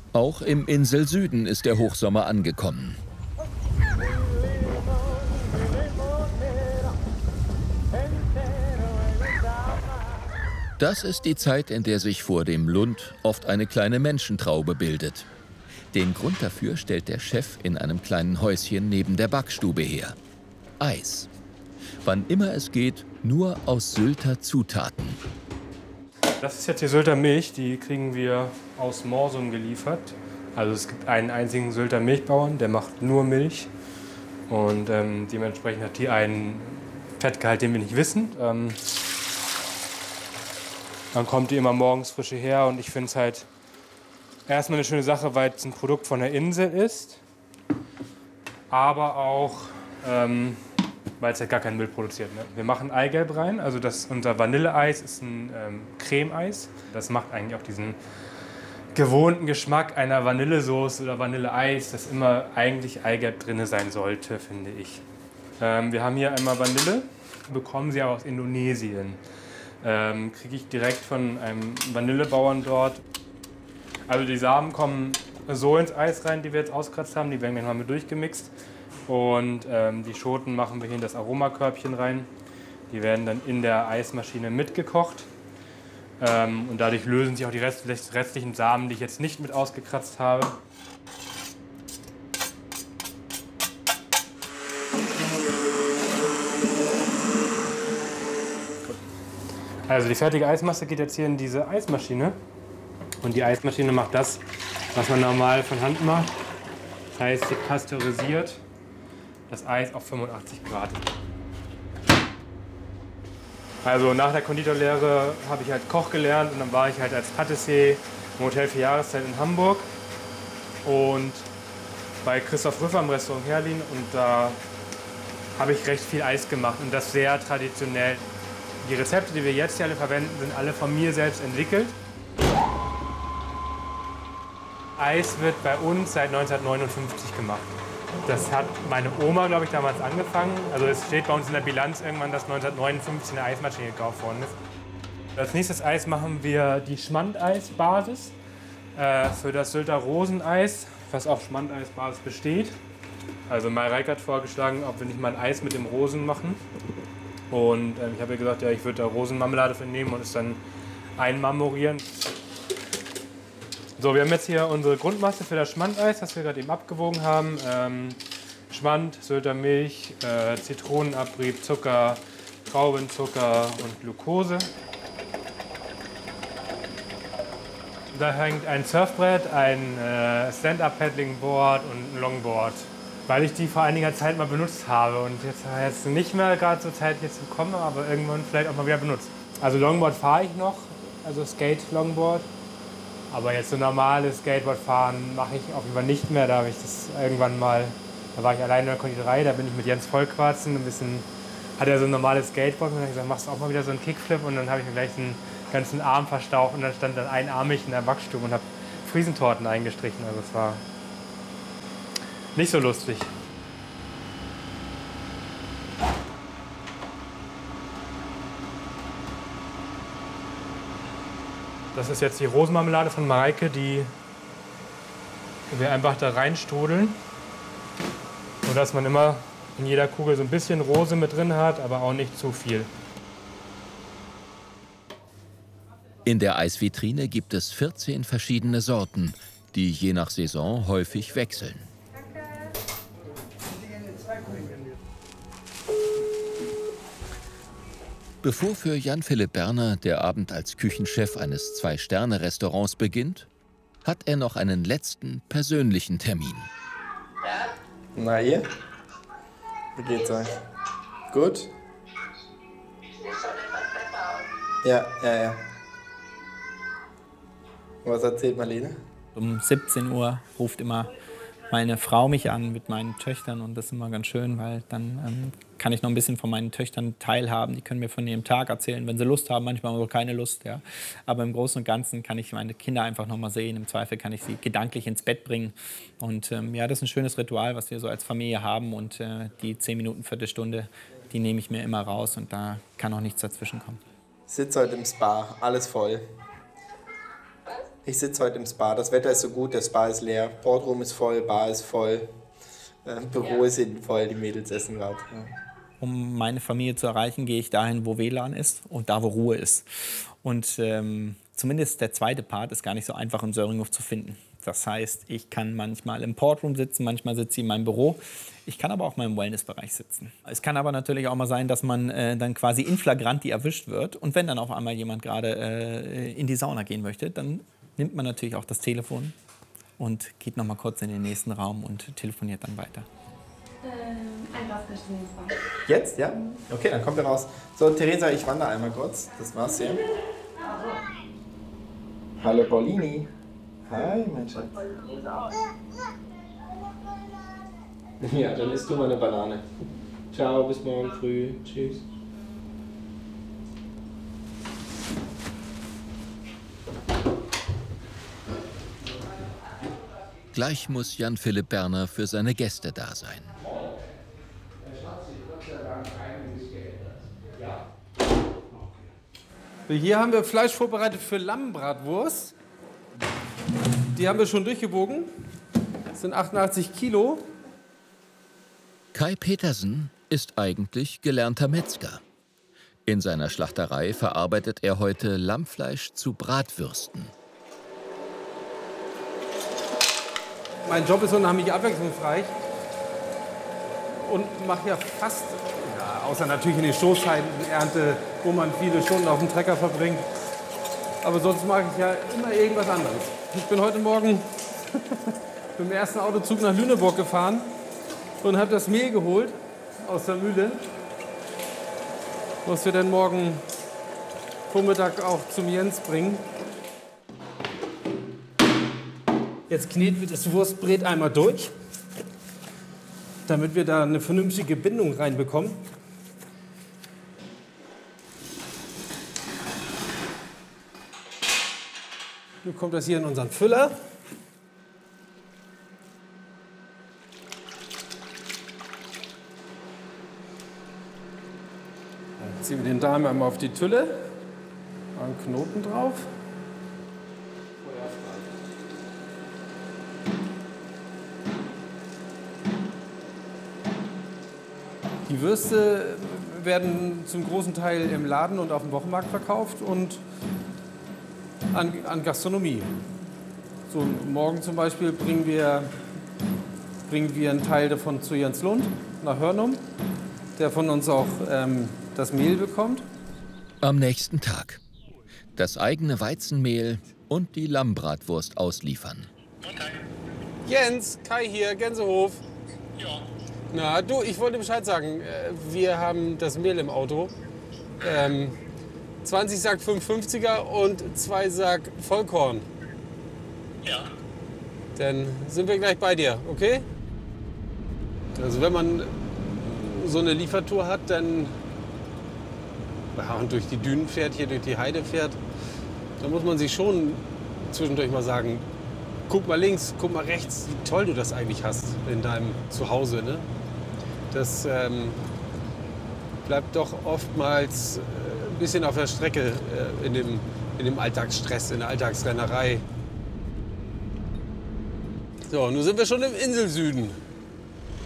Auch im Inselsüden ist der Hochsommer angekommen. Das ist die Zeit, in der sich vor dem Lund oft eine kleine Menschentraube bildet. Den Grund dafür stellt der Chef in einem kleinen Häuschen neben der Backstube her. Eis. Wann immer es geht, nur aus Sylter Zutaten. Das ist jetzt die Sylter Milch, die kriegen wir aus Morsum geliefert. Also es gibt einen einzigen Sylter Milchbauern, der macht nur Milch. Und dementsprechend hat die einen Fettgehalt, den wir nicht wissen. Dann kommt die immer morgens frisch her und ich finde es halt erstmal eine schöne Sache, weil es ein Produkt von der Insel ist, aber auch, weil es halt gar keinen Müll produziert. Ne? Wir machen Eigelb rein, also unser Vanilleeis ist ein Cremeeis. Das macht eigentlich auch diesen gewohnten Geschmack einer Vanillesoße oder Vanilleeis, das immer eigentlich Eigelb drin sein sollte, finde ich. Wir haben hier einmal Vanille, bekommen sie aber aus Indonesien. Kriege ich direkt von einem Vanillebauern dort. Also die Samen kommen so ins Eis rein, die wir jetzt ausgekratzt haben. Die werden gleich mal mit durchgemixt. Und die Schoten machen wir hier in das Aromakörbchen rein. Die werden dann in der Eismaschine mitgekocht. Und dadurch lösen sich auch die restlichen Samen, die ich jetzt nicht mit ausgekratzt habe. Also die fertige Eismasse geht jetzt hier in diese Eismaschine. Und die Eismaschine macht das, was man normal von Hand macht. Das heißt, sie pasteurisiert das Eis auf 85 Grad. Also nach der Konditorlehre habe ich halt Koch gelernt und dann war ich halt als Patissier im Hotel für Jahreszeit in Hamburg und bei Christoph Rüffer im Restaurant Herlin, und da habe ich recht viel Eis gemacht und das sehr traditionell. Die Rezepte, die wir jetzt hier alle verwenden, sind alle von mir selbst entwickelt. Eis wird bei uns seit 1959 gemacht. Das hat meine Oma, glaube ich, damals angefangen. Also es steht bei uns in der Bilanz irgendwann, dass 1959 eine Eismaschine gekauft worden ist. Als nächstes Eis machen wir die Schmandeis-Basis für das Sylter Roseneis, was auf Schmandeis-Basis besteht. Also Mareike hat vorgeschlagen, ob wir nicht mal ein Eis mit dem Rosen machen. Und ich habe ihr gesagt, ja, ich würde da Rosenmarmelade für nehmen und es dann einmarmorieren. So, wir haben jetzt hier unsere Grundmasse für das Schmandeis, das wir gerade eben abgewogen haben. Schmand, Sylter Milch, Zitronenabrieb, Zucker, Traubenzucker und Glucose. Da hängt ein Surfbrett, ein Stand-Up-Paddling-Board und ein Longboard. Weil ich die vor einiger Zeit mal benutzt habe und jetzt nicht mehr gerade zur Zeit jetzt bekomme, aber irgendwann vielleicht auch mal wieder benutzt. Also Longboard fahre ich noch, also Skate-Longboard. Aber jetzt so normales Skateboard fahren mache ich auf jeden Fall nicht mehr. Da habe ich das irgendwann mal, da war ich alleine in der Konditorei, da bin ich mit Jens Vollquarzen hat er so ein normales Skateboard und dann habe ich gesagt, machst du auch mal wieder so einen Kickflip, und dann habe ich mir gleich den ganzen Arm verstaucht und dann stand dann einarmig in der Backstube und habe Friesentorten eingestrichen. Also es war nicht so lustig. Das ist jetzt die Rosenmarmelade von Mareike, die wir einfach da reinstrudeln. So dass man immer in jeder Kugel so ein bisschen Rose mit drin hat, aber auch nicht zu viel. In der Eisvitrine gibt es 14 verschiedene Sorten, die je nach Saison häufig wechseln. Bevor für Jan-Philipp Berner der Abend als Küchenchef eines Zwei-Sterne-Restaurants beginnt, hat er noch einen letzten persönlichen Termin. Na ihr? Wie geht's euch? Gut? Ja. Was erzählt Marlene? Um 17 Uhr ruft immer meine Frau mich an mit meinen Töchtern, und das ist immer ganz schön, weil dann kann ich noch ein bisschen von meinen Töchtern teilhaben. Die können mir von ihrem Tag erzählen, wenn sie Lust haben, manchmal auch keine Lust. Ja. Aber im Großen und Ganzen kann ich meine Kinder einfach noch mal sehen. Im Zweifel kann ich sie gedanklich ins Bett bringen. Und ja, das ist ein schönes Ritual, was wir so als Familie haben. Und die 10 Minuten, Viertelstunde, die nehme ich mir immer raus, und da kann auch nichts dazwischen kommen. Ich sitze heute im Spa, alles voll. Ich sitze heute im Spa. Das Wetter ist so gut, der Spa ist leer. Boardroom ist voll, Bar ist voll. Büro ist hinten voll, die Mädels essen gerade. Ja. Um meine Familie zu erreichen, gehe ich dahin, wo WLAN ist und da, wo Ruhe ist. Und zumindest der zweite Part ist gar nicht so einfach im Söringhof zu finden. Das heißt, ich kann manchmal im Portroom sitzen, manchmal sitze ich in meinem Büro. Ich kann aber auch mal im Wellnessbereich sitzen. Es kann aber natürlich auch mal sein, dass man dann quasi in flagranti erwischt wird. Und wenn dann auf einmal jemand gerade in die Sauna gehen möchte, dann nimmt man natürlich auch das Telefon und geht noch mal kurz in den nächsten Raum und telefoniert dann weiter. Ein Wasserstimmungsbad. Jetzt, ja? Okay, dann kommen wir raus. So, Theresa, ich wandere einmal kurz. Das war's hier. Hallo, Paulini. Hi, mein Schatz. Ja, dann isst du mal eine Banane. Ciao, bis morgen früh. Tschüss. Gleich muss Jan-Philipp Berner für seine Gäste da sein. Hier haben wir Fleisch vorbereitet für Lammbratwurst. Die haben wir schon durchgewogen. Das sind 88 Kilo. Kai Petersen ist eigentlich gelernter Metzger. In seiner Schlachterei verarbeitet er heute Lammfleisch zu Bratwürsten. Mein Job ist unheimlich abwechslungsreich und mache ja fast, außer natürlich in den Stoßzeiten, Ernte, wo man viele Stunden auf dem Trecker verbringt. Aber sonst mache ich ja immer irgendwas anderes. Ich bin heute Morgen mit dem ersten Autozug nach Lüneburg gefahren und habe das Mehl geholt aus der Mühle, was wir dann morgen Vormittag auch zum Jens bringen. Jetzt kneten wir das Wurstbrät einmal durch, damit wir da eine vernünftige Bindung reinbekommen. Nun kommt das hier in unseren Füller. Dann ziehen wir den Darm einmal auf die Tülle, einen Knoten drauf. Die Würste werden zum großen Teil im Laden und auf dem Wochenmarkt verkauft und an Gastronomie. So, morgen zum Beispiel bringen wir einen Teil davon zu Jens Lund nach Hörnum, der von uns auch das Mehl bekommt. Am nächsten Tag das eigene Weizenmehl und die Lammbratwurst ausliefern. Jens, Kai hier, Gänsehof. Ja. Na, du, ich wollte Bescheid sagen. Wir haben das Mehl im Auto. 20 Sack 550er und 2 Sack Vollkorn. Ja. Dann sind wir gleich bei dir, okay? Also wenn man so eine Liefertour hat, dann und durch die Dünen fährt, hier durch die Heide fährt, dann muss man sich schon zwischendurch mal sagen, guck mal links, guck mal rechts, wie toll du das eigentlich hast in deinem Zuhause. Ne? Das bleibt doch oftmals ein bisschen auf der Strecke in dem Alltagsstress, in der Alltagsrennerei. So, nun sind wir schon im Inselsüden.